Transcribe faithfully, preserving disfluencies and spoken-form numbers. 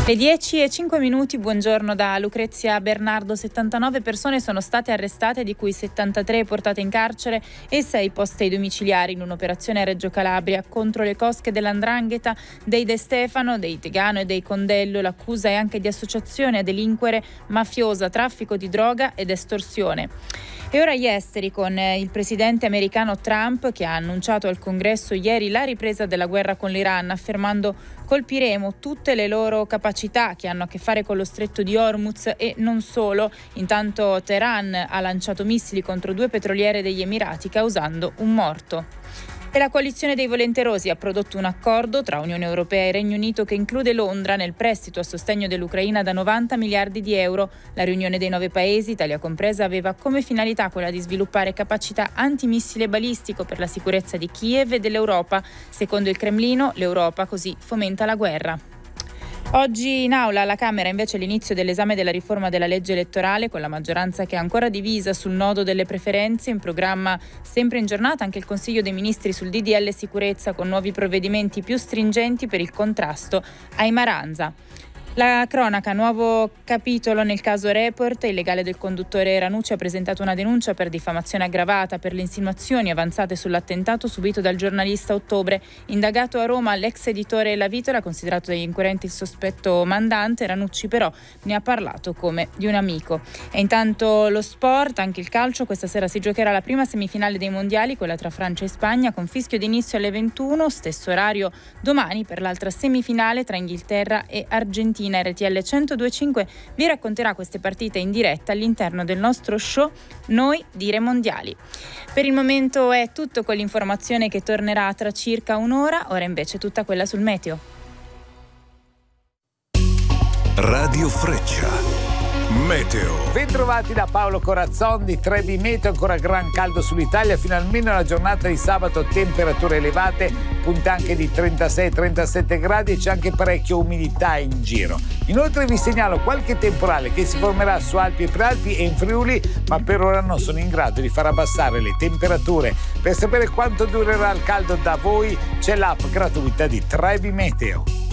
Le dieci e cinque minuti, buongiorno da Lucrezia Bernardo. settantanove persone sono state arrestate, di cui settantatré portate in carcere e sei poste ai domiciliari in un'operazione a Reggio Calabria contro le cosche dell'Andrangheta, dei De Stefano, dei Tegano e dei Condello. L'accusa è anche di associazione a delinquere mafiosa, traffico di droga ed estorsione. E ora gli esteri, con il presidente americano Trump, che ha annunciato al Congresso ieri la ripresa della guerra con l'Iran, affermando: colpiremo tutte le loro capacità che hanno a che fare con lo stretto di Hormuz e non solo. Intanto Teheran ha lanciato missili contro due petroliere degli Emirati, causando un morto. E la coalizione dei volenterosi ha prodotto un accordo tra Unione Europea e Regno Unito che include Londra nel prestito a sostegno dell'Ucraina da novanta miliardi di euro. La riunione dei nove paesi, Italia compresa, aveva come finalità quella di sviluppare capacità antimissile balistico per la sicurezza di Kiev e dell'Europa. Secondo il Cremlino, l'Europa così fomenta la guerra. Oggi in aula alla Camera invece l'inizio dell'esame della riforma della legge elettorale, con la maggioranza che è ancora divisa sul nodo delle preferenze. In programma sempre in giornata anche il Consiglio dei Ministri sul D D L sicurezza, con nuovi provvedimenti più stringenti per il contrasto ai maranza. La cronaca, nuovo capitolo nel caso Report. Il legale del conduttore Ranucci ha presentato una denuncia per diffamazione aggravata per le insinuazioni avanzate sull'attentato subito dal giornalista a ottobre. Indagato a Roma, l'ex editore La Vitola, considerato dagli inquirenti il sospetto mandante. Ranucci però ne ha parlato come di un amico. E intanto lo sport, anche il calcio. Questa sera si giocherà la prima semifinale dei mondiali, quella tra Francia e Spagna, con fischio d'inizio alle ventuno, stesso orario domani per l'altra semifinale tra Inghilterra e Argentina. R T L centodue e cinque vi racconterà queste partite in diretta all'interno del nostro show Noi dire Mondiali. Per il momento è tutto, con l'informazione che tornerà tra circa un'ora. Ora invece tutta quella sul meteo. Radio Freccia. Meteo. Bentrovati da Paolo Corazzon di tre B Meteo. Ancora gran caldo sull'Italia fino almeno alla giornata di sabato, temperature elevate, punte anche di trentasei trentasette gradi, e c'è anche parecchia umidità in giro. Inoltre vi segnalo qualche temporale che si formerà su Alpi e Prealpi e in Friuli, ma per ora non sono in grado di far abbassare le temperature. Per sapere quanto durerà il caldo da voi c'è l'app gratuita di tre B Meteo.